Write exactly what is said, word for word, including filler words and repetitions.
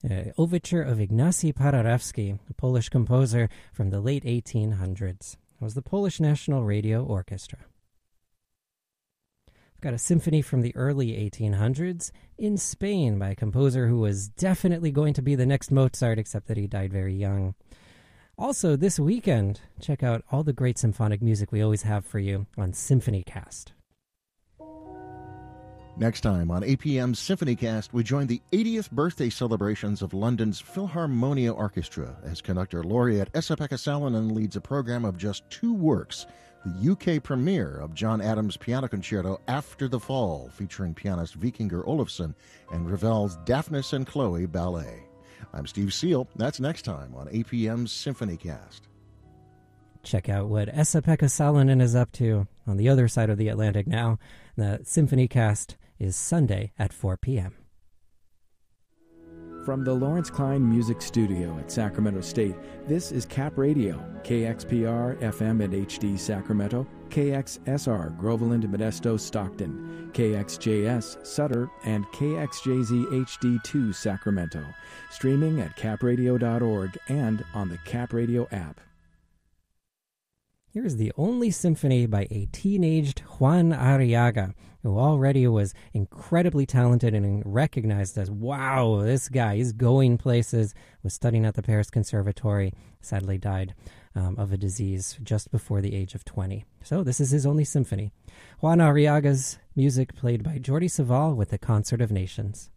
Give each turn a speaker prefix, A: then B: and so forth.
A: uh, overture of Ignacy Paderewski, a Polish composer from the late eighteen hundreds. It was the Polish National Radio Orchestra. We've got a symphony from the early eighteen hundreds in Spain by a composer who was definitely going to be the next Mozart, except that he died very young. Also, this weekend, check out all the great symphonic music we always have for you on SymphonyCast.
B: Next time on A P M's SymphonyCast, we join the eightieth birthday celebrations of London's Philharmonia Orchestra as conductor laureate Esa-Pekka Salonen leads a program of just two works, the U K premiere of John Adams' piano concerto After the Fall, featuring pianist Vikingur Olafsson, and Ravel's Daphnis and Chloe Ballet. I'm Steve Seal. That's next time on A P M's SymphonyCast.
A: Check out what Esa-Pekka Salonen is up to on the other side of the Atlantic now. The SymphonyCast is Sunday at four p.m.
C: From the Lawrence Klein Music Studio at Sacramento State, this is Cap Radio, K X P R F M and H D Sacramento, K X S R Groveland, Modesto, Stockton, K X J S Sutter, and K X J Z H D two Sacramento. Streaming at cap radio dot org and on the Cap Radio app.
A: Here's the only symphony by a teenaged Juan Arriaga, who already was incredibly talented and recognized as, wow, this guy is going places, was studying at the Paris Conservatory, sadly died um, of a disease just before the age of twenty. So this is his only symphony. Juan Arriaga's music played by Jordi Savall with the Concert of Nations.